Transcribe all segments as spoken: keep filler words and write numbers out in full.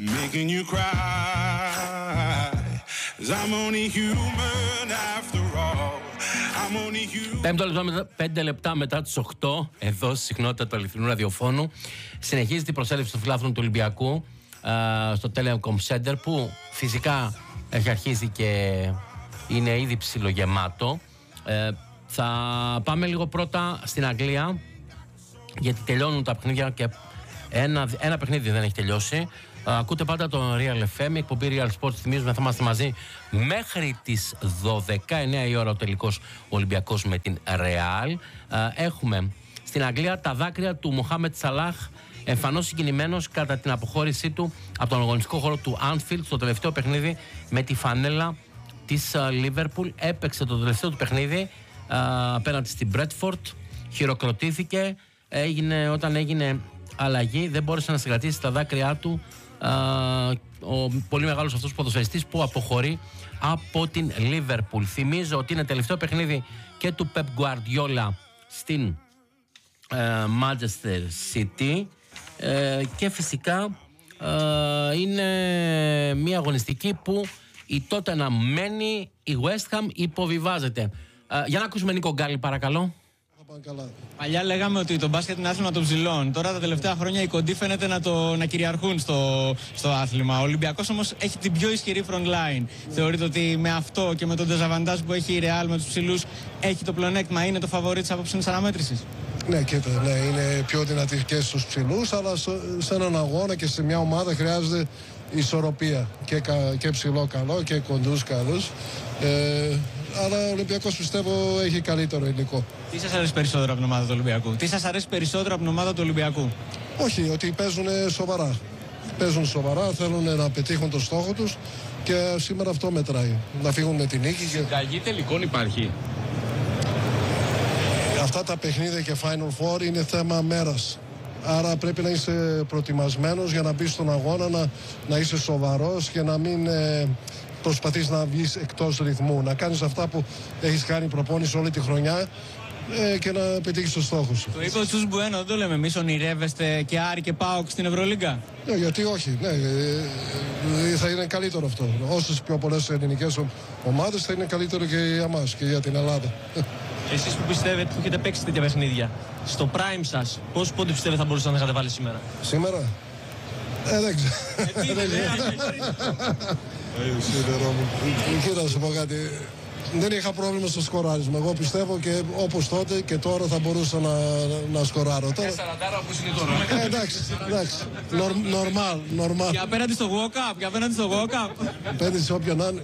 making you cry. 'Cause I'm only human after all. I'm only human. Πέμπτο λεπτό μετά, πέντε λεπτά μετά τις οκτώ, εδώ στη συχνότητα του αληθινού ραδιοφώνου, συνεχίζεται η προσέλευση των φιλάθλων του Ολυμπιακού α, στο Telecom Center, που φυσικά έχει αρχίσει και είναι ήδη ψιλογεμάτο. Ε, θα πάμε λίγο πρώτα στην Αγγλία, γιατί τελειώνουν τα παιχνίδια και ένα, ένα παιχνίδι δεν έχει τελειώσει. Ακούτε πάντα το Real εφ εμ, η εκπομπή Real Sports. Θυμίζουμε, θα είμαστε μαζί μέχρι τις δώδεκα, εννιά η ώρα ο τελικός Ολυμπιακός με την Real. Έχουμε στην Αγγλία τα δάκρυα του Μοχάμετ Σαλάχ, εμφανώς συγκινημένος κατά την αποχώρησή του από τον αγωνιστικό χώρο του Anfield στο τελευταίο παιχνίδι με τη φανέλα της Liverpool. Έπαιξε το τελευταίο του παιχνίδι απέναντι στην Bradford, χειροκροτήθηκε, έγινε, όταν έγινε αλλαγή δεν μπόρεσε να συγκρατήσει τα δάκρυά του ο πολύ μεγάλος αυτός ποδοσφαιριστής που αποχωρεί από την Liverpool. Θυμίζω ότι είναι τελευταίο παιχνίδι και του Pep Guardiola στην ε, Manchester City ε, και φυσικά ε, είναι μια αγωνιστική που η Tottenham μένει, η West Ham υποβιβάζεται. ε, Για να ακούσουμε Νίκο Γκάλι παρακαλώ. Παλιά λέγαμε ότι το μπάσκετ είναι άθλημα των ψηλών. Τώρα τα τελευταία χρόνια οι κοντοί φαίνεται να, το, να κυριαρχούν στο, στο άθλημα. Ο Ολυμπιακός όμως έχει την πιο ισχυρή front line. Θεωρείτε ότι με αυτό και με τον ντεζαβαντάζ που έχει η Real με τους ψηλούς έχει το πλεονέκτημα, είναι το φαβορί της απόψινης αναμέτρησης? Ναι, κοίτα, ναι, είναι πιο δυνατή και στους ψηλούς, αλλά σε έναν αγώνα και σε μια ομάδα χρειάζεται ισορροπία. Και, και ψηλό καλό και κοντούς καλούς. Ε, αλλά ο Ολυμπιακός πιστεύω έχει καλύτερο υλικό. Τι σας αρέσει περισσότερο από την ομάδα του Ολυμπιακού? Τι σας αρέσει περισσότερο από την ομάδα του Ολυμπιακού? Όχι, ότι παίζουν σοβαρά. Παίζουν σοβαρά, θέλουν να πετύχουν το στόχο τους και σήμερα αυτό μετράει. Να φύγουν με την νίκη. Συνταγή τελικών υπάρχει? Αυτά τα παιχνίδια και Final Four είναι θέμα μέρας. Άρα πρέπει να είσαι προετοιμασμένος για να μπεις στον αγώνα, να, να είσαι σοβαρός και να μην ε, προσπαθείς να βγεις εκτός ρυθμού. Να κάνεις αυτά που έχεις κάνει προπόνηση όλη τη χρονιά ε, και να πετύχεις το στόχο σου. Το είπε ο Τσούς Μπουένο, δεν το λέμε εμείς, ονειρεύεστε και Άρη και ΠΑΟΚ στην Ευρωλίγκα? Ναι, γιατί όχι, ναι, ε, ε, θα είναι καλύτερο αυτό. Όσες πιο πολλές ελληνικές ομάδες θα είναι καλύτερο και για εμάς και για την Ελλάδα. Εσείς που πιστεύετε που έχετε παίξει τέτοια παιχνίδια, στο prime σας, πόσους πόντους πιστεύετε θα μπορούσατε να είχατε βάλει σήμερα? Σήμερα? Ε, δεν ξέρω. Ε, τι είναι, Κοίτα, να σου πω κάτι. Δεν είχα πρόβλημα στο σκοράρισμα. Εγώ πιστεύω και όπως τότε και τώρα θα μπορούσα να, να σκοράρω. Τώρα... σαράντα όπως είναι τώρα. Ε, εντάξει, εντάξει. Νορμάλ, νορμάλ. Και απέναντι στο walk-up, και απέναντι στο walk-up. Πέντε σε όποιον να είναι.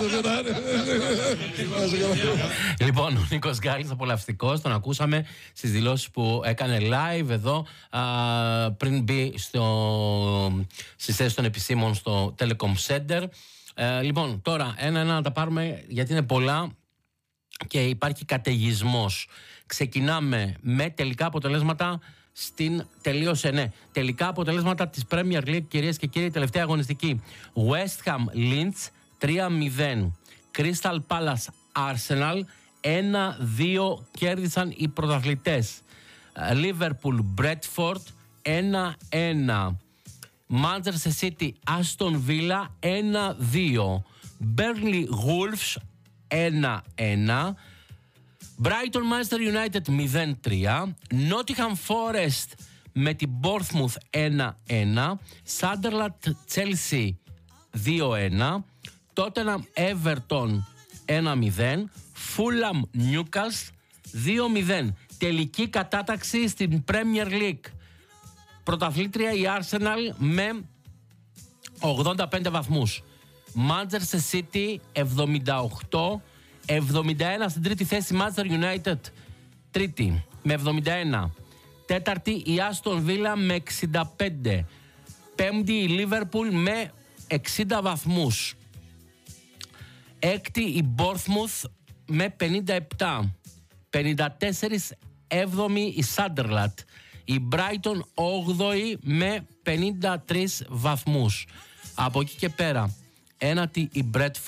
Λοιπόν, ο Νίκος Γκάλης, απολαυστικός, τον ακούσαμε στις δηλώσεις που έκανε live εδώ α, πριν μπει στο, στις θέσεις των επισήμων στο Telecom Center. Ε, λοιπόν, τώρα ένα-ένα να τα πάρουμε γιατί είναι πολλά και υπάρχει καταιγισμός. Ξεκινάμε με τελικά αποτελέσματα στην τελείωσε, ναι. Τελικά αποτελέσματα της Premier League, κυρίες και κύριοι, τελευταία αγωνιστική. West Ham Leeds τρία μηδέν. Crystal Palace Arsenal ένα δύο κέρδισαν οι πρωταθλητές. Liverpool Bradford ένα ένα. Manchester City Aston Villa ένα δύο. Burnley Wolves ένα ένα. Brighton Manchester United μηδέν τρία. Nottingham Forest με την Bournemouth ένα ένα. Sunderland Chelsea δύο ένα. Tottenham Everton ένα μηδέν. Fulham Newcastle δύο μηδέν. Τελική κατάταξη στην Premier League. Πρωταθλήτρια η Arsenal με ογδόντα πέντε βαθμούς. Manchester City εβδομήντα οκτώ. εβδομήντα ένα στην τρίτη θέση Manchester United. Τρίτη με εβδομήντα ένα. Τέταρτη η Aston Villa με εξήντα πέντε. Πέμπτη η Liverpool με εξήντα βαθμούς. Έκτη η Bournemouth με πενήντα επτά. πενήντα τέσσερα έβδομη η Sunderland. Η Brighton όγδοη με πενήντα τρεις βαθμούς. Από εκεί και πέρα ένατη η Bradford,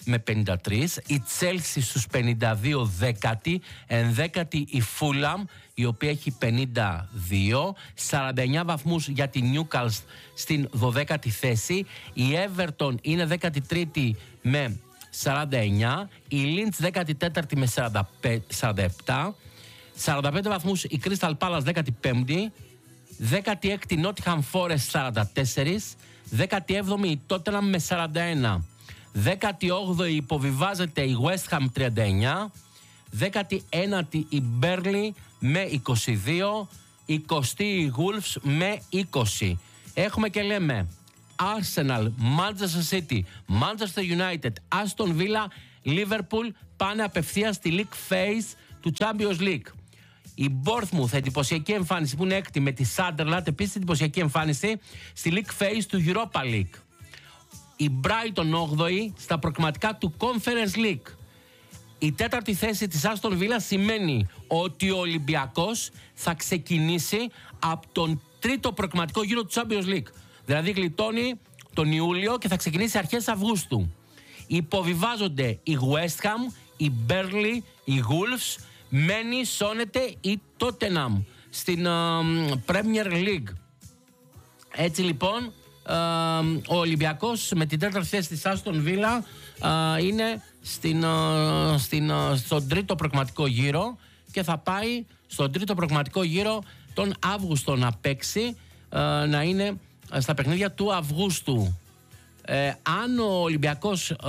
με πενήντα τρία, η Τσέλσι στους πενήντα δύο δέκατη, ενδέκατη η Φούλαμ η οποία έχει πενήντα δύο, σαράντα εννέα βαθμούς για τη Νιούκαλστ στην δωδέκατη θέση, η Everton είναι δέκατη τρίτη με σαράντα εννέα, η Λίντς δέκατη τέταρτη με σαράντα επτά, σαράντα πέντε βαθμούς η Crystal Palace δέκατη πέμπτη, δέκατη έκτη Nottingham Forest σαράντα τέσσερα, δέκατη έβδομη η Tottenham με σαράντα ένα, δέκατη όγδοη υποβιβάζεται η West Ham τριάντα εννέα, δέκατη ένατη η Burnley με είκοσι δύο, εικοστή η Wolves με είκοσι. Έχουμε και λέμε Arsenal, Manchester City, Manchester United, Aston Villa, Liverpool πάνε απευθείας στη League Phase του Champions League. Η Bournemouth, εντυπωσιακή εμφάνιση που είναι έκτη με τη Sunderland, επίσης εντυπωσιακή εμφάνιση στη League Phase του Europa League. Η Brighton όγδοη στα προκριματικά του Conference League. Η τέταρτη θέση της Aston Villa σημαίνει ότι ο Ολυμπιακός θα ξεκινήσει από τον τρίτο προκριματικό γύρο του Champions League. Δηλαδή γλιτώνει τον Ιούλιο και θα ξεκινήσει αρχές Αυγούστου. Υποβιβάζονται η West Ham, η Burnley, η Wolves, μένει, σώνεται η Tottenham στην uh, Premier League. Έτσι λοιπόν uh, ο Ολυμπιακός με την τέταρτη θέση της Aston Villa uh, είναι στην, uh, στην, uh, στον τρίτο προκριματικό γύρο και θα πάει στον τρίτο προκριματικό γύρο τον Αύγουστο να παίξει, uh, να είναι στα παιχνίδια του Αυγούστου. Ε, αν ο Ολυμπιακός ε,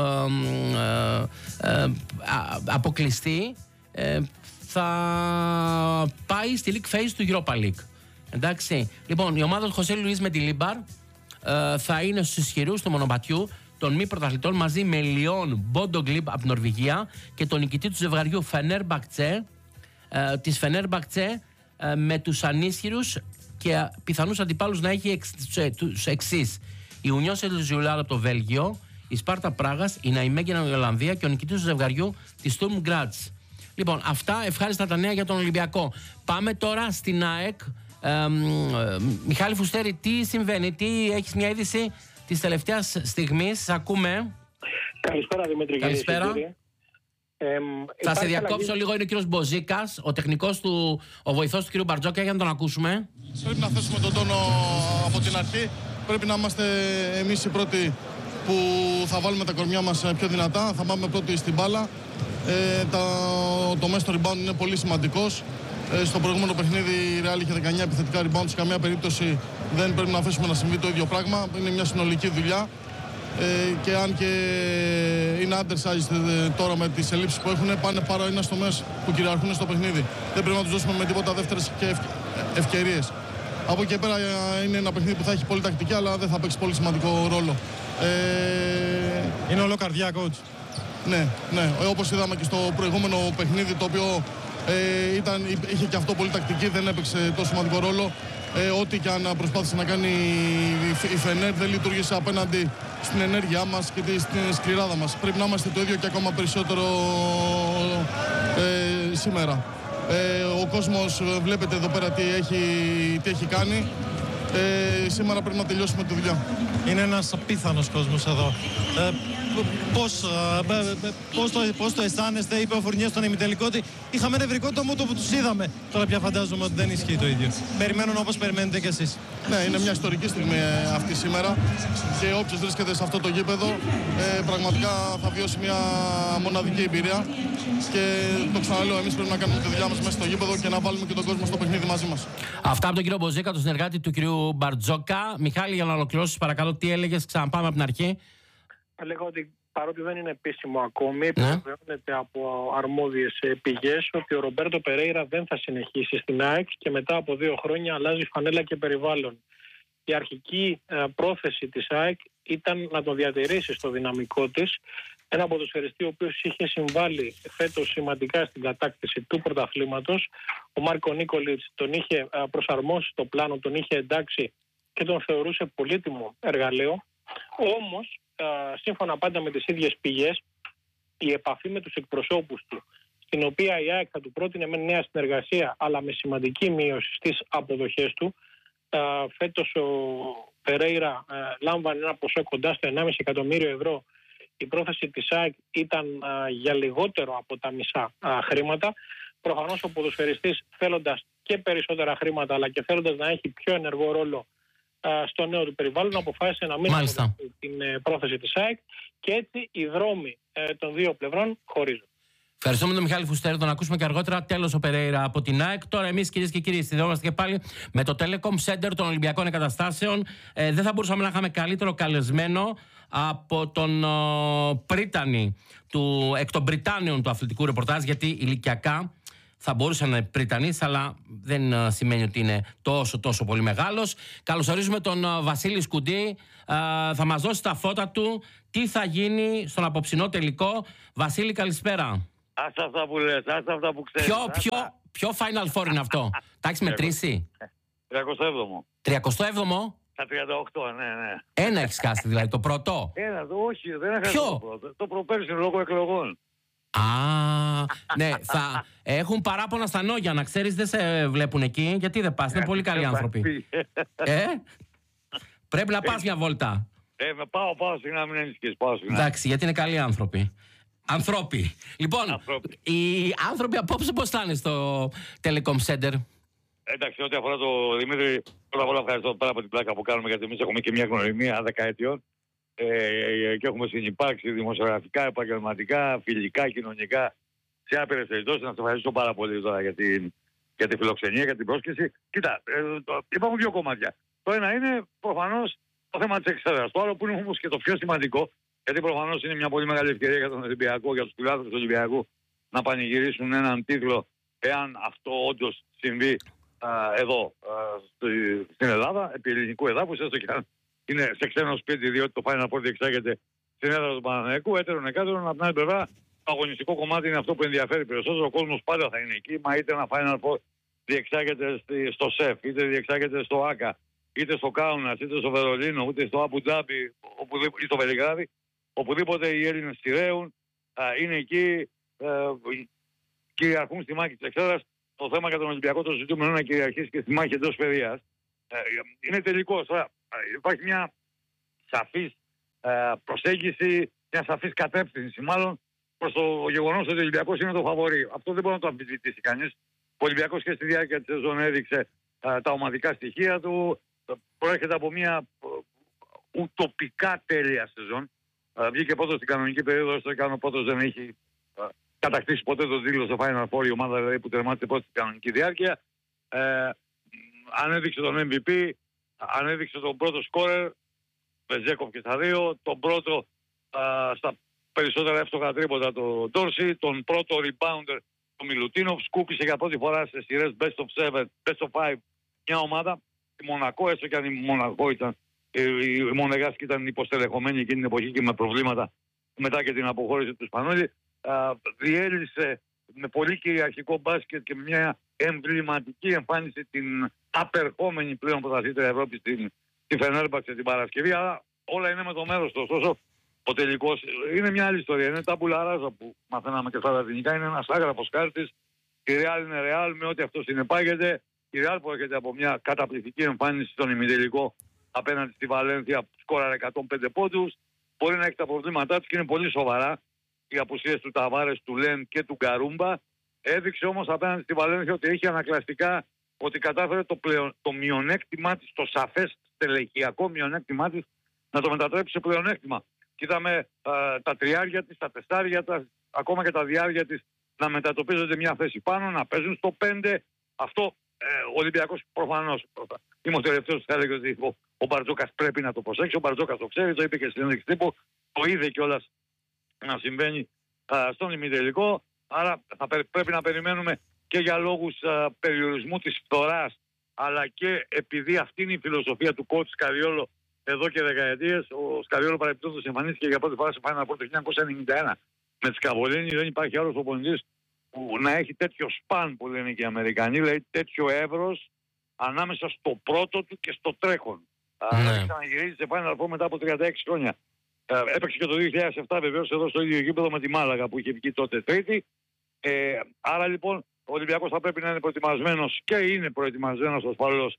ε, ε, αποκλειστεί, ε, θα πάει στη League Phase του Europa League. Εντάξει. Λοιπόν, η ομάδα του Χωσέ Λουίς με τη Λίμπαρ ε, θα είναι στους ισχυρούς του μονοπατιού των μη πρωταθλητών μαζί με Λιόν Μπόντογκλιμπ από την Νορβηγία και τον νικητή του ζευγαριού Φενέρμπαχτσε, ε, της Φενέρμπαχτσε ε, με τους ανίσχυρους και πιθανούς αντιπάλους να έχει εξ, τους εξής: η Ουνιόν Σελτζιουλάρ από το Βέλγιο, η Σπάρτα Πράγας, η Ναϊμέγγεν από την Ολλανδία και ο νικητής του ζευγαριού της Sturm Graz. Λοιπόν, αυτά ευχάριστα τα νέα για τον Ολυμπιακό. Πάμε τώρα στην ΑΕΚ. Ε, ε, Μιχάλη Φουστέρη, τι συμβαίνει, τι έχεις μια είδηση της τελευταίας στιγμής, ακούμε. Καλησπέρα Δημήτρη. Καλησπέρα. Ε, θα σε διακόψω αλλαγή... λίγο, είναι ο κύριος Μποζίκας, ο τεχνικός του, ο βοηθός του κύριου Μπαρτζόκα, για να τον ακούσουμε. Πρέπει να θέσουμε τον τόνο από την αρχή. Πρέπει να είμαστε εμείς οι πρώτοι που θα βάλουμε τα κορμιά μας πιο δυνατά. Θα πάμε πρώτοι στην μπάλα. Ε, τα, το μέσο rebound είναι πολύ σημαντικός. Ε, στο προηγούμενο παιχνίδι η Real είχε δεκαεννέα επιθετικά rebound. Σε καμία περίπτωση δεν πρέπει να αφήσουμε να συμβεί το ίδιο πράγμα. Είναι μια συνολική δουλειά. Ε, και αν και είναι undersized τώρα με τις ελλείψεις που έχουν, πάνε πάρα ένα τομέας που κυριαρχούν στο παιχνίδι. Δεν πρέπει να τους δώσουμε με τίποτα δεύτερες και ευ... ευκαιρίες. Από εκεί και πέρα είναι ένα παιχνίδι που θα έχει πολύ τακτική, αλλά δεν θα παίξει πολύ σημαντικό ρόλο. Ε... Είναι όλο καρδιά, coach. Ναι, ναι. Όπως είδαμε και στο προηγούμενο παιχνίδι, το οποίο ε, ήταν, είχε και αυτό πολύ τακτική, δεν έπαιξε τόσο σημαντικό ρόλο. Ε, ό,τι και αν προσπάθησε να κάνει η Φενέρ δεν λειτουργήσε απέναντι στην ενέργειά μας και στην σκληράδα μας. Πρέπει να είμαστε το ίδιο και ακόμα περισσότερο ε, σήμερα. Ε, ο κόσμος βλέπετε εδώ πέρα τι έχει, τι έχει κάνει. Ε, σήμερα πρέπει να τελειώσουμε τη δουλειά. Είναι ένας απίθανος κόσμος εδώ. Ε, πώς, ε, πώς, το, πώς το αισθάνεστε, είπε ο Φουρνιές στον ημιτελικό ότι είχαμε νευρικότητα μόνο που τους είδαμε. Τώρα πια φαντάζομαι ότι δεν ισχύει το ίδιο. Περιμένουν όπως περιμένετε κι εσείς. Ναι, είναι μια ιστορική στιγμή αυτή σήμερα και όποιος βρίσκεται σε αυτό το γήπεδο ε, πραγματικά θα βιώσει μια μοναδική εμπειρία και το ξαναλέω, εμείς πρέπει να κάνουμε τη δουλειά μας μέσα στο γήπεδο και να βάλουμε και τον κόσμο στο παιχνίδι μαζί μας. Αυτά από τον κύριο Μποζίκα, τον συνεργάτη του κυρίου Μπαρτζόκα. Μιχάλη, για να ολοκληρώσεις παρακαλώ, τι έλεγες, ξαναπάμε από την αρχή. Έλεγα ότι παρότι δεν είναι επίσημο ακόμη, επιβεβαιώνεται από αρμόδιες πηγές ότι ο Ρομπέρτο Περέιρα δεν θα συνεχίσει στην ΑΕΚ και μετά από δύο χρόνια αλλάζει φανέλα και περιβάλλον. Η αρχική πρόθεση της ΑΕΚ ήταν να τον διατηρήσει στο δυναμικό της. Ένα ποδοσφαιριστή ο οποίος είχε συμβάλει φέτος σημαντικά στην κατάκτηση του πρωταθλήματος. Ο Μάρκο Νίκολιτς τον είχε προσαρμόσει στο πλάνο, τον είχε εντάξει και τον θεωρούσε πολύτιμο εργαλείο. Όμως, σύμφωνα πάντα με τις ίδιες πηγές, η επαφή με τους εκπροσώπους του, στην οποία η ΑΕΚ θα του πρότεινε με νέα συνεργασία, αλλά με σημαντική μείωση στις αποδοχές του, φέτος ο Περέιρα λάμβανε ένα ποσό κοντά στο ενάμιση εκατομμύριο ευρώ, η πρόθεση της ΑΕΚ ήταν α, για λιγότερο από τα μισά α, χρήματα. Προφανώς ο ποδοσφαιριστής, θέλοντας και περισσότερα χρήματα αλλά και θέλοντας να έχει πιο ενεργό ρόλο α, στο νέο του περιβάλλον, αποφάσισε να μην ακολουθεί την ε, πρόθεση της ΑΕΚ και έτσι οι δρόμοι ε, των δύο πλευρών χωρίζουν. Ευχαριστούμε τον Μιχάλη Φουστέρη, τον ακούσουμε και αργότερα. Τέλος ο Περέιρα από την ΑΕΚ. Τώρα εμείς, κυρίες και κύριοι, συνδεόμαστε και πάλι με το Telecom Center των Ολυμπιακών Εγκαταστάσεων. Ε, δεν θα μπορούσαμε να είχαμε καλύτερο καλεσμένο από τον ο, Πρίτανη, του, εκ των Πριτάνιων του αθλητικού ρεπορτάζ, γιατί ηλικιακά θα μπορούσε να είναι Πριτανής, αλλά δεν α, σημαίνει ότι είναι τόσο τόσο πολύ μεγάλος. Καλωσορίζουμε τον α, Βασίλη Σκουντή. Α, θα μας δώσει τα φώτα του τι θα γίνει στον απόψινό τελικό. Βασίλη, καλησπέρα. Άστα αυτά που λες, άστα αυτά που ξέρεις. Ποιο, ποιο, ποιο Final Four είναι αυτό? Τα έχεις μετρήσει? τριακοστό έβδομο. τριακοστό έβδομο. Στα τριάντα οκτώ, ναι, ναι. Ένα έχεις χάσει δηλαδή, το πρώτο. Ένα, το, όχι, δεν έχασα Ποιο? το πρώτο. Το προπέρσι λόγω εκλογών. Α, ναι, θα έχουν παράπονα στα Νόγια, να ξέρεις, δεν σε βλέπουν εκεί. Γιατί δεν πας, είναι πολύ καλοί άνθρωποι. Ε, πρέπει να πας μια βόλτα. Ε, πάω, πάω, συγγνώμη, μην ανησυχείς, πάω, συγγνώμη. Εντάξει, γιατί είναι καλοί άνθρωποι. Ανθρώποι. Λοιπόν, Ανθρώποι. οι άνθρωποι απόψε πώς θα είναι στο Telecom Center? Εντάξει, ό,τι αφορά το Δημήτρη, πρώτα απ' όλα ευχαριστώ πάρα από την πλάκα που κάνουμε, γιατί εμείς έχουμε και μια γνωριμία δεκαετιών ε, και έχουμε συνυπάρξει δημοσιογραφικά, επαγγελματικά, φιλικά, κοινωνικά σε άπειρες περιπτώσεις. Να σας ευχαριστώ πάρα πολύ τώρα για την, για τη φιλοξενία, για την πρόσκληση. Κοίτα, ε, το, υπάρχουν δύο κομμάτια. Το ένα είναι προφανώς το θέμα της εξέδρας. Το άλλο που είναι όμως και το πιο σημαντικό, γιατί προφανώς είναι μια πολύ μεγάλη ευκαιρία για τον Ολυμπιακό, για τους φιλάθλους του Ολυμπιακού, να πανηγυρίσουν έναν τίτλο, εάν αυτό όντως συμβεί α, εδώ α, στη, στην Ελλάδα, επί ελληνικού εδάφους, έστω και αν είναι σε ξένο σπίτι, διότι το Final Four διεξάγεται στην έδρα του Παναθηναϊκού, έτερον εκάτερον. Από την άλλη πλευρά, το αγωνιστικό κομμάτι είναι αυτό που ενδιαφέρει περισσότερο. Ο κόσμος πάντα θα είναι εκεί, μα είτε ένα Final Four διεξάγεται στο ΣΕΦ, είτε διεξάγεται στο ΆΚΑ, είτε στο Κάουνας, είτε στο Βερολίνο, είτε στο Αμπουντάμπι ή στο Βελιγράδι. Οπουδήποτε οι Έλληνες τηρέουν, είναι εκεί, ε, κυριαρχούν στη μάχη της εξέδρας. Το θέμα για τον Ολυμπιακό το ζητούμενο είναι να κυριαρχήσει και στη μάχη εντός παιδείας. Ε, είναι τελικός. Τώρα, υπάρχει μια σαφής ε, προσέγγιση, μια σαφής κατεύθυνση μάλλον προς το γεγονός ότι ο Ολυμπιακός είναι το φαβορί. Αυτό δεν μπορεί να το αμφισβητήσει κανείς. Ο Ολυμπιακός και στη διάρκεια της σεζόν έδειξε ε, τα ομαδικά στοιχεία του. Προέρχεται από μια ε, ουτοπικά τέλεια σεζόν. Uh, βγήκε πρώτος στην κανονική περίοδο, έστω και αν ο πρώτος δεν έχει uh, κατακτήσει ποτέ τον τίτλο στο Final Four, η ομάδα δηλαδή που τερμάτισε πρώτη στην κανονική διάρκεια. Uh, ανέδειξε τον εμ βι πι, ανέδειξε τον πρώτο σκόρερ, Βεζέκοφ και στα δύο, τον πρώτο uh, στα περισσότερα εύστοχα τρίποτα το Ντόρσι, τον πρώτο rebounder το Μιλουτίνοφ, σκούπισε για πρώτη φορά σε σειρές best of seven, best of five μια ομάδα, η Μονακό, έστω και αν η Μονακό ήταν. Η Μονεγάσκη ήταν υποστελεχωμένη εκείνη την εποχή και με προβλήματα μετά και την αποχώρηση του Σπανόλη. Διέλυσε με πολύ κυριαρχικό μπάσκετ και μια εμβληματική εμφάνιση την απερχόμενη πλέον πρωταθλήτρια Ευρώπη στην, στη Φενέρμπαξε την Παρασκευή. Αλλά όλα είναι με το μέρος του. Ωστόσο, ο τελικός είναι μια άλλη ιστορία. Είναι τα μπουλαράζα που μαθαίναμε και στα λατινικά. Είναι ένας άγραφος χάρτης. Η Ρεάλ είναι Ρεάλ με ό,τι αυτό συνεπάγεται. Η Ρεάλ που έρχεται από μια καταπληκτική εμφάνιση στον ημιτελικό απέναντι στη Βαλένθια που σκόραρε εκατόν πέντε πόντους. Μπορεί να έχει τα προβλήματά της και είναι πολύ σοβαρά. Οι απουσίες του Ταβάρες, του Λεν και του Γκαρούμπα. Έδειξε όμως απέναντι στη Βαλένθια ότι έχει ανακλαστικά, ότι κατάφερε το, πλεον, το μειονέκτημά της, το σαφές στελεχειακό μειονέκτημά της, να το μετατρέψει σε πλεονέκτημα. Και είδαμε α, τα τριάρια της, τα τεσσάρια της, ακόμα και τα διάρια της να μετατοπίζονται μια θέση πάνω, να παίζουν στο πέντε. Αυτό ε, ο Ολυμπιακός προφανώς. Είμαι ο τελευταίος που θα έλεγε ότι ο, ο Μπαρτζόκας πρέπει να το προσέξει. Ο Μπαρτζόκας το ξέρει, το είπε και στην συνέντευξη τύπου. Το είδε κιόλας να συμβαίνει α, στον ημιτελικό. Άρα θα πρέ, πρέπει να περιμένουμε και για λόγους α, περιορισμού της φθοράς, αλλά και επειδή αυτή είναι η φιλοσοφία του coach Σκαριόλο εδώ και δεκαετίες. Ο Σκαριόλο παρεπιπτόντως εμφανίστηκε για πρώτη φορά σε Final Four το χίλια εννιακόσια ενενήντα ένα με τη Σκαβολίνη. Δεν υπάρχει άλλος προπονητής που να έχει τέτοιο σπαν που λένε και οι Αμερικανοί, δηλαδή τέτοιο εύρος ανάμεσα στο πρώτο του και στο τρέχον. Ναι. Ξαναγυρίζει σε Final Four μετά από τριάντα έξι χρόνια. Ε, έπαιξε και το δύο χιλιάδες επτά βεβαίως εδώ στο ίδιο γήπεδο με τη Μάλαγα που είχε βγει τότε τρίτη. Ε, άρα λοιπόν ο Ολυμπιακός θα πρέπει να είναι προετοιμασμένος και είναι προετοιμασμένος ασφαλώς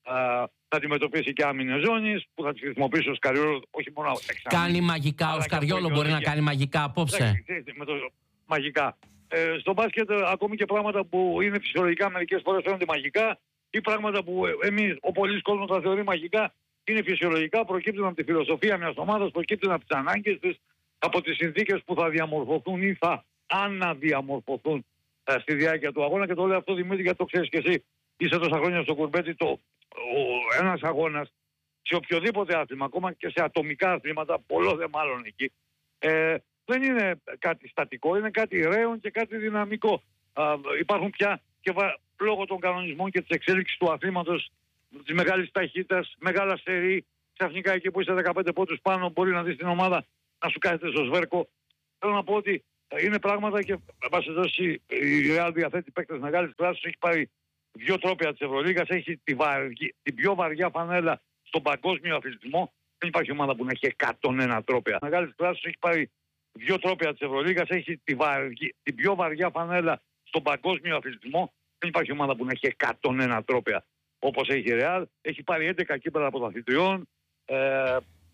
θα αντιμετωπίσει και άμυνες ζώνης που θα τις χρησιμοποιήσει ο Σκαριόλο, όχι μόνο εξάμηνες. Κάνει μαγικά, ο Σκαριόλο μπορεί να κάνει μαγικά απόψε. Με το, μαγικά. Ε, στο μπάσκετ ακόμη και πράγματα που είναι φυσιολογικά μερικές φορές φαίνονται μαγικά ή πράγματα που εμείς, ο πολλής κόσμος θα θεωρεί μαγικά, είναι φυσιολογικά, προκύπτουν από τη φιλοσοφία μιας ομάδας, προκύπτουν από τις ανάγκες της, από τις συνθήκες που θα διαμορφωθούν ή θα αναδιαμορφωθούν ε, στη διάρκεια του αγώνα. Και το λέω αυτό, Δημήτρη, γιατί το ξέρεις και εσύ. Είσαι τόσα χρόνια στο κουρμπέτι, το, ο, ένας αγώνας σε οποιοδήποτε άθλημα, ακόμα και σε ατομικά αθλήματα, πολλό δε μάλλον εκεί, ε, δεν είναι κάτι στατικό, είναι κάτι ρέον και κάτι δυναμικό. Α, υπάρχουν πια και βα, λόγω των κανονισμών και της εξέλιξης του αθλήματος, της μεγάλης ταχύτητας, μεγάλα σερί, ξαφνικά εκεί που είσαι δεκαπέντε πόντους πάνω, μπορεί να δεις την ομάδα να σου κάθεται στο σβέρκο. Θέλω να πω ότι είναι πράγματα και βάσει δώσει η Real διαθέτει παίκτες μεγάλης κλάσης, έχει πάρει δύο τρόπαια της Ευρωλίγας, έχει τη βαρύ, την πιο βαριά φανέλα στον παγκόσμιο αθλητισμό. Δεν υπάρχει ομάδα που να έχει εκατόν ένα τρόπαια. Μεγάλης κλάσης έχει πάρει δύο τρόπαια της Ευρωλίγας, έχει τη βαρύ, την πιο βαριά φανέλα στον παγκόσμιο αθλητισμό. Δεν υπάρχει ομάδα που να έχει εκατόν ένα τρόπαια όπως έχει η Real. Έχει πάρει έντεκα κύπελα πρωταθλητριών. Ε,